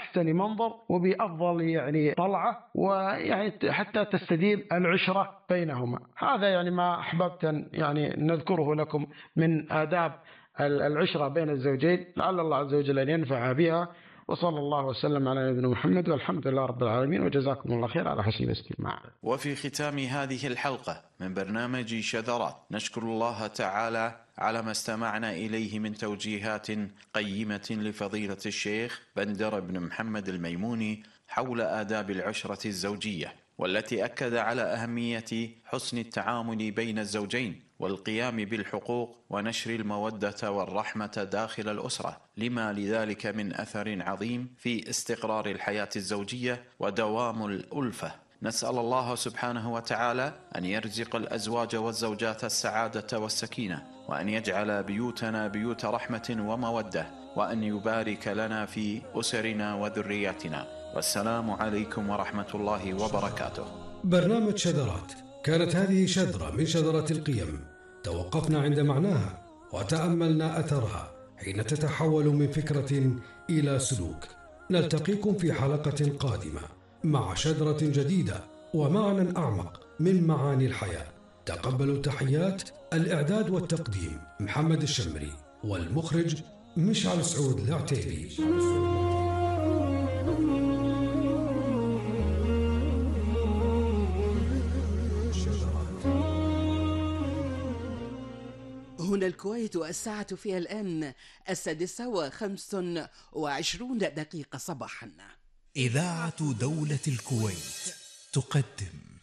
بأحسن منظر وبأفضل يعني طلعة، ويعني حتى تستديم العشرة بينهما. هذا يعني ما أحببت يعني نذكره لكم من آداب العشرة بين الزوجين، لعل الله عز وجل أن ينفع بها. وصلى الله وسلم على نبينا محمد، والحمد لله رب العالمين، وجزاكم الله خير على حسن الاستماع. وفي ختام هذه الحلقة من برنامج شذرات نشكر الله تعالى على ما استمعنا إليه من توجيهات قيمة لفضيلة الشيخ بندر بن محمد الميموني حول آداب العشرة الزوجية، والتي أكد على أهمية حسن التعامل بين الزوجين والقيام بالحقوق ونشر المودة والرحمة داخل الأسرة، لما لذلك من أثر عظيم في استقرار الحياة الزوجية ودوام الألفة. نسأل الله سبحانه وتعالى أن يرزق الأزواج والزوجات السعادة والسكينة، وأن يجعل بيوتنا بيوت رحمة ومودة، وأن يبارك لنا في أسرنا وذرياتنا. والسلام عليكم ورحمة الله وبركاته. برنامج شذرات، كانت هذه شذرة من شذرات القيم، توقفنا عند معناها وتأملنا أثرها حين تتحول من فكرة إلى سلوك. نلتقيكم في حلقة قادمة مع شذرة جديدة ومعنى أعمق من معاني الحياة. تقبلوا تحيات الإعداد والتقديم محمد الشمري، والمخرج مشعل سعود العتيبي. هنا الكويت والساعة فيها الآن 6:25 صباحا. إذاعة دولة الكويت تقدم